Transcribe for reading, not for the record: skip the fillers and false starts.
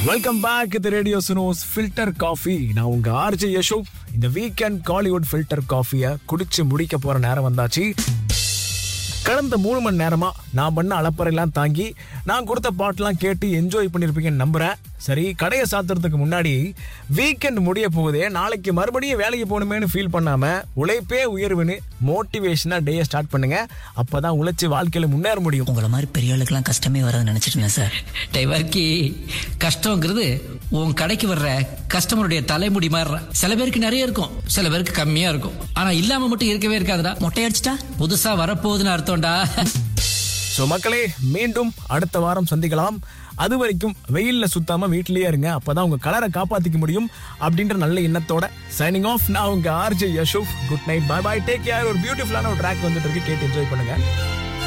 Welcome back தி radio சுனோஸ் filter coffee. நான் உங்க RJ யஷோப். இந்த வீக்கெண்ட் காலிவுட் ஃபில்டர் காஃபியை குடிச்சு முடிக்க போற நேரம் வந்தாச்சு. கடந்த 3 மணி நேரமா நான் பண்ண அலப்பறையெல்லாம் தாங்கி நான் கொடுத்த பாட்டெல்லாம் கேட்டு என்ஜாய் பண்ணியிருப்பீங்கன்னு நம்புறேன். சரி, கடையை சாத்துறதுக்கு முன்னாடி வீக்கெண்ட் முடிய போகுதே, நாளைக்கு மறுபடியும் வேலைக்கு போகணுமேனு ஃபீல் பண்ணாம உழைப்பே உயர்வுன்னு மோட்டிவேஷனா டேயை ஸ்டார்ட் பண்ணுங்க. அப்பதான் உழைச்சி வாழ்க்கையில முன்னேற முடியும். உங்களை மாதிரி பெரிய ஆளுக்கெல்லாம் கஷ்டமே வராதுன்னு நினைச்சிருக்கேன் சார். டைவர்க்கி கஷ்டங்கிறது உன் கடைக்கு வர்ற கஸ்டமருடைய தலைமுடி மாறுற. சில பேருக்கு நிறைய இருக்கும், சில பேருக்கு கம்மியா இருக்கும். ஆனா இல்லாம மட்டும் இருக்கவே இருக்காதுடா. மொட்டை அடிச்சிட்டா புதுசா வரப்போகுதுன்னு அர்த்தம்டா. சோ மக்களே, மீண்டும் அடுத்த வாரம் சந்திக்கலாம். அது வரைக்கும் வெயில்ல சுத்தாம வீட்லயே இருங்க. அப்பதான் உங்க கலரை காப்பாத்திக்க முடியும் அப்படின்ற நல்ல எண்ணத்தோட சைனிங் ஆஃப். நான் உங்க RJ யஷோப். Good night, by by, take care. ஒரு பியூட்டிஃபுல்லான ஒரு ட்ராக் வந்துட்டு இருக்கு, கேட்டு என்ஜாய் பண்ணுங்க.